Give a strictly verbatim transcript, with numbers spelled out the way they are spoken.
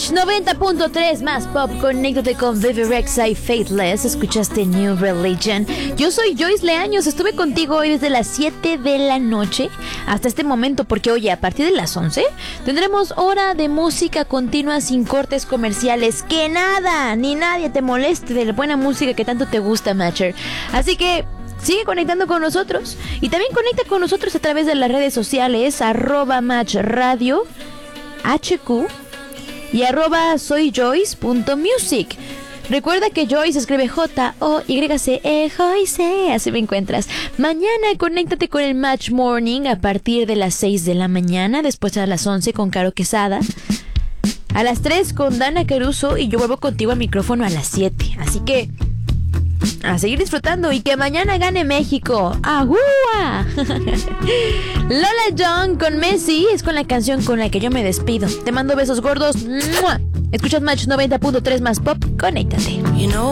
Match noventa punto tres más pop. Conéctate con Bebe Rexha y Faithless. Escuchaste New Religion. Yo soy Joyce Leaños. Estuve contigo hoy desde las siete de la noche hasta este momento, porque oye, a partir de las once tendremos hora de música continua sin cortes comerciales. Que nada ni nadie te moleste de la buena música que tanto te gusta, Matcher. Así que sigue conectando con nosotros y también conecta con nosotros a través de las redes sociales, arroba Match Radio H Q y arroba soyjoyce.music. Recuerda que Joyce escribe J O Y C E, Joyce, así me encuentras. Mañana conéctate con el Match Morning a partir de las seis de la mañana, después a las once con Caro Quesada, a las tres con Dana Caruso y yo vuelvo contigo al micrófono a las siete. Así que a seguir disfrutando y que mañana gane México. ¡Ahúa! Lola Young con Messi es con la canción con la que yo me despido. Te mando besos gordos. ¡Mua! Escuchas Match noventa punto tres más pop. Conéctate. You know